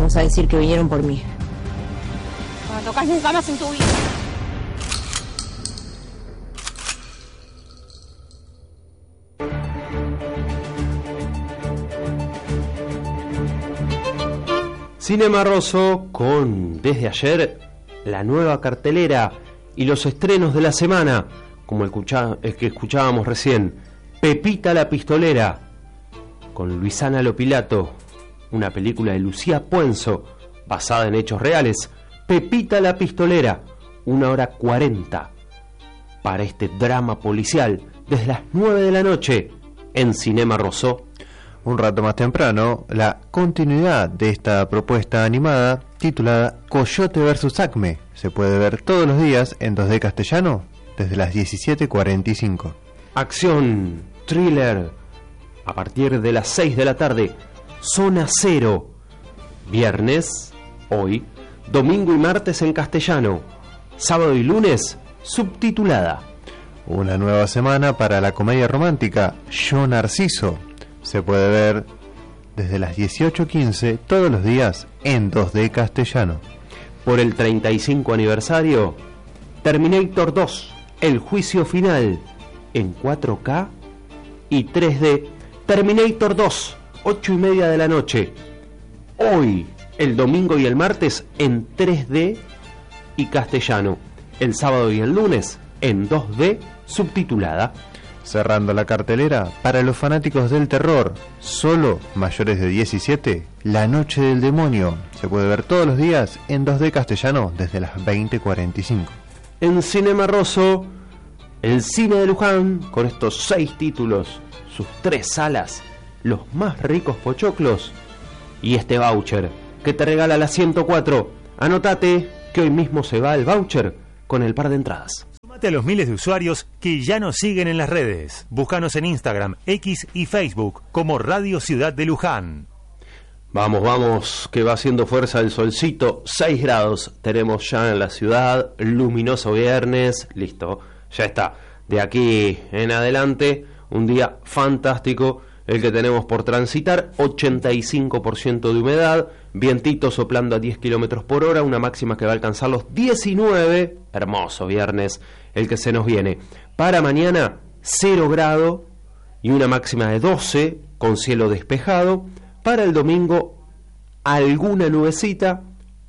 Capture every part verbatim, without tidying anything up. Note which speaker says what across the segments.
Speaker 1: vas a decir que vinieron por mí.
Speaker 2: No me tocas nunca más en tu vida.
Speaker 3: Cinema Rosso con, desde ayer, la nueva cartelera y los estrenos de la semana, como el, escucha, el que escuchábamos recién, Pepita la Pistolera, con Luisana Lopilato, una película de Lucía Puenzo, basada en hechos reales. Pepita la Pistolera, una hora cuarenta, para este drama policial, desde las nueve de la noche, en Cinema Rosso.
Speaker 4: Un rato más temprano, la continuidad de esta propuesta animada, titulada Coyote versus Acme, se puede ver todos los días en dos D castellano, desde las diecisiete cuarenta y cinco.
Speaker 3: Acción, thriller, a partir de las seis de la tarde, Zona Cero, viernes, hoy, domingo y martes en castellano, sábado y lunes, subtitulada.
Speaker 4: Una nueva semana para la comedia romántica, Yo Narciso, se puede ver desde las dieciocho quince todos los días en dos D castellano.
Speaker 3: Por el treinta y cinco aniversario, Terminator dos, El Juicio Final, en cuatro K y tres D. Terminator dos, ocho y media de la noche. Hoy, el domingo y el martes en tres D y castellano. El sábado y el lunes en dos D subtitulada.
Speaker 4: Cerrando la cartelera, para los fanáticos del terror, solo mayores de diecisiete, La Noche del Demonio, se puede ver todos los días en dos D castellano desde las veinte cuarenta y cinco.
Speaker 3: En Cinema Rosso, el cine de Luján, con estos seis títulos, sus tres salas, los más ricos pochoclos y este voucher que te regala la ciento cuatro. Anotate que hoy mismo se va el voucher con el par de entradas.
Speaker 5: Sumate a los miles de usuarios que ya nos siguen en las redes. Búscanos en Instagram, X y Facebook como Radio Ciudad de Luján.
Speaker 3: Vamos, vamos, que va haciendo fuerza el solcito. seis grados tenemos ya en la ciudad. Luminoso viernes. Listo, ya está. De aquí en adelante, un día fantástico el que tenemos por transitar. ochenta y cinco por ciento de humedad. Vientito soplando a diez kilómetros por hora. Una máxima que va a alcanzar los diecinueve. Hermoso viernes el que se nos viene. Para mañana, cero grado y una máxima de doce con cielo despejado. Para el domingo, alguna nubecita,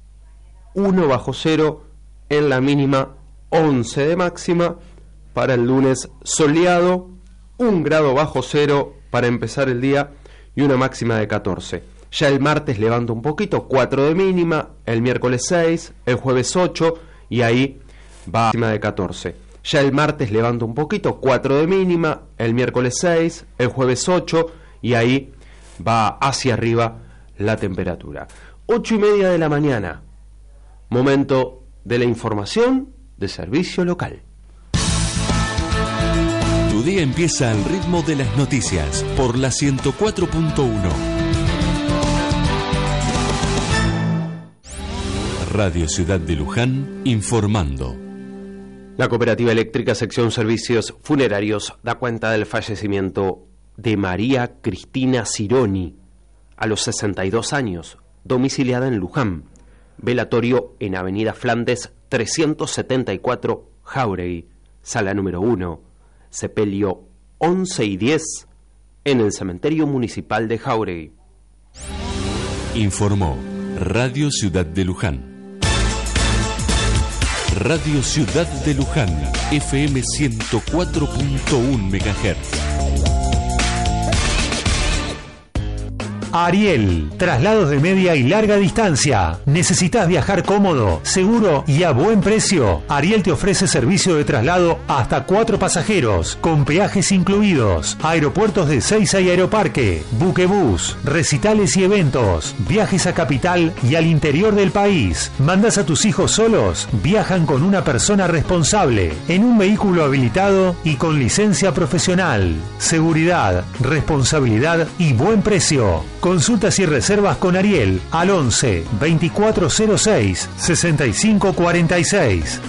Speaker 3: uno bajo cero en la mínima, once de máxima. Para el lunes, soleado, un grado bajo cero para empezar el día y una máxima de catorce. Ya el martes levanta un poquito, cuatro de mínima, el miércoles seis, el jueves ocho y ahí va a máxima de catorce. Ya el martes levanta un poquito, cuatro de mínima, el miércoles seis, el jueves ocho y ahí va hacia arriba la temperatura. Ocho y media de la mañana, momento de la información de servicio local.
Speaker 6: Tu día empieza al ritmo de las noticias por la ciento cuatro punto uno. Radio Ciudad de Luján informando.
Speaker 3: La Cooperativa Eléctrica Sección Servicios Funerarios da cuenta del fallecimiento de María Cristina Cironi, a los sesenta y dos años, domiciliada en Luján. Velatorio en Avenida Flandes trescientos setenta y cuatro, Jáuregui, sala número uno, sepelio once y diez, en el Cementerio Municipal de Jáuregui.
Speaker 6: Informó Radio Ciudad de Luján. Radio Ciudad de Luján, F M ciento cuatro punto uno megahertz.
Speaker 5: Ariel, traslados de media y larga distancia. ¿Necesitas viajar cómodo, seguro y a buen precio? Ariel te ofrece servicio de traslado hasta cuatro pasajeros, con peajes incluidos, aeropuertos de Seiza y Aeroparque, buquebús, recitales y eventos, viajes a capital y al interior del país. ¿Mandas a tus hijos solos? Viajan con una persona responsable, en un vehículo habilitado y con licencia profesional. Seguridad, responsabilidad y buen precio. Consultas y reservas con Ariel al once, veinticuatro cero seis, sesenta y cinco cuarenta y seis.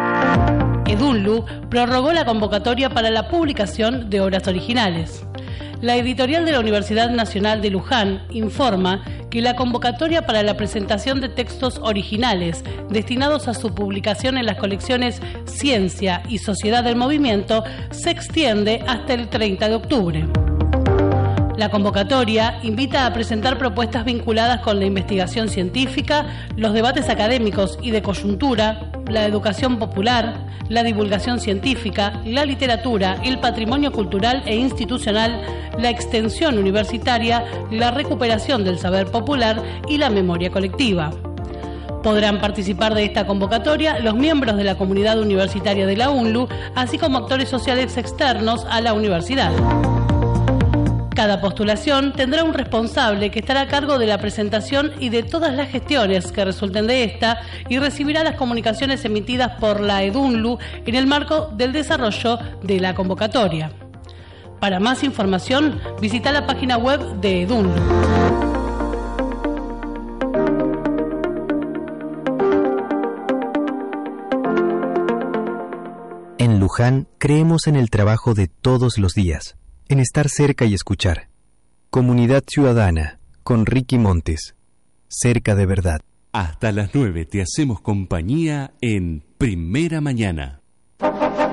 Speaker 7: Edunlu prorrogó la convocatoria para la publicación de obras originales.
Speaker 1: La editorial de la Universidad Nacional de Luján informa que la convocatoria para la presentación de textos originales destinados a su publicación en las colecciones Ciencia y Sociedad del Movimiento se extiende hasta el treinta de octubre. La convocatoria invita a presentar propuestas vinculadas con la investigación científica, los debates académicos y de coyuntura, la educación popular, la divulgación científica, la literatura, el patrimonio cultural e institucional, la extensión universitaria, la recuperación del saber popular y la memoria colectiva. Podrán participar de esta convocatoria los miembros de la comunidad universitaria de la UNLU, así como actores sociales externos a la universidad. Cada postulación tendrá un responsable que estará a cargo de la presentación y de todas las gestiones que resulten de esta y recibirá las comunicaciones emitidas por la EDUNLU en el marco del desarrollo de la convocatoria. Para más información, visita la página web de EDUNLU.
Speaker 7: En Luján creemos en el trabajo de todos los días, en estar cerca y escuchar. Comunidad Ciudadana, con Ricky Montes. Cerca de verdad.
Speaker 6: Hasta las nueve te hacemos compañía en Primera Mañana.